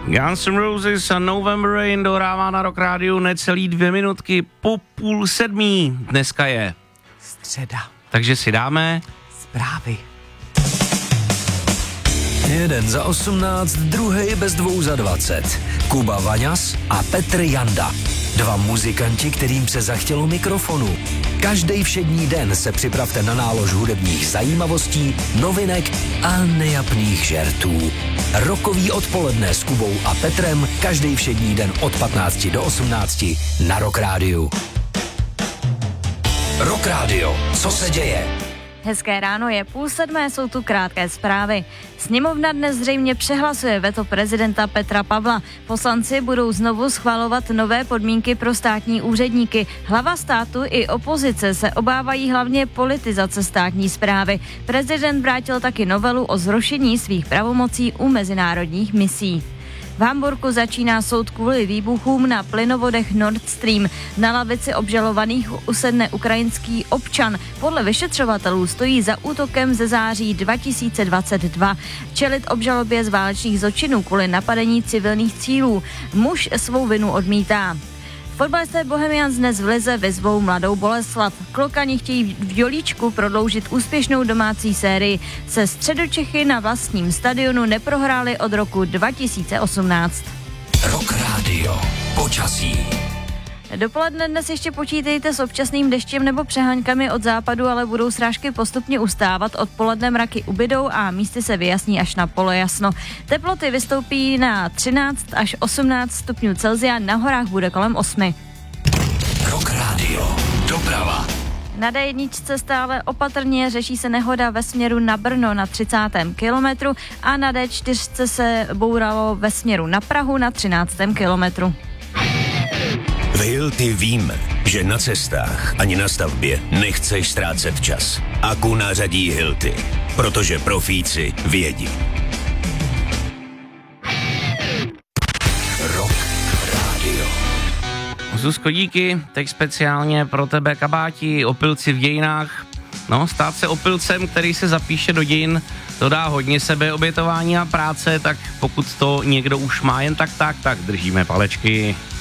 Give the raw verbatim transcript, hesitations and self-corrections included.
Guns N' Roses a November Rain dohrává na Rock Rádiu necelý dvě minutky po půl sedmí. Dneska je středa. Takže si dáme zprávy. Jeden za osmnáct, druhý bez dvou za dvacet. Kuba Vaňas a Petr Janda. Dva muzikanti, kterým se zachtělo mikrofonu. Každý všední den se připravte na nálož hudebních zajímavostí, novinek a nejapných žertů. Rokový odpoledne s Kubou a Petrem každý všední den od patnácti do osmnácti na Rock Rádiu. Rock Rádio, co se děje? Hezké ráno, je půl sedmé, jsou tu krátké zprávy. Sněmovna dnes zřejmě přehlasuje veto prezidenta Petra Pavla. Poslanci budou znovu schvalovat nové podmínky pro státní úředníky. Hlava státu i opozice se obávají hlavně politizace státní správy. Prezident vrátil taky novelu o zrušení svých pravomocí u mezinárodních misí. V Hamburku začíná soud kvůli výbuchům na plynovodech Nord Stream. Na lavici obžalovaných usedne ukrajinský občan. Podle vyšetřovatelů stojí za útokem ze září dva tisíce dvacet dva. Čelit obžalobě z válečných zločinů kvůli napadení civilních cílů. Muž svou vinu odmítá. Fotbalisté Bohemians dnes v lize vyzvou Mladou Boleslav. Klokani chtějí v Jolíčku prodloužit úspěšnou domácí sérii. Se Středočechy na vlastním stadionu neprohráli od roku dva tisíce osmnáct. Rock Rádio. Počasí. Dopoledne dnes ještě počítejte s občasným deštěm nebo přeháňkami od západu, ale budou srážky postupně ustávat. Odpoledne mraky ubydou a místy se vyjasní až na polojasno. Teploty vystoupí na třináct až osmnáct stupňů Celsia, na horách bude kolem osmi. Rock Rádio. Doprava. Na dé jedna stále opatrně řeší se nehoda ve směru na Brno na třicátém kilometru a na dé čtyři se bouralo ve směru na Prahu na třináctém kilometru. V Hilti víme, že na cestách ani na stavbě nechceš ztrácet čas. Aku nářadí Hilti, protože profíci vědí. Rock Rádio. Zuzko, díky, teď speciálně pro tebe kabáti, opilci v dějinách. No, stát se opilcem, který se zapíše do dějin, to dá hodně sebeobětování a práce, tak pokud to někdo už má jen tak tak, tak držíme palečky.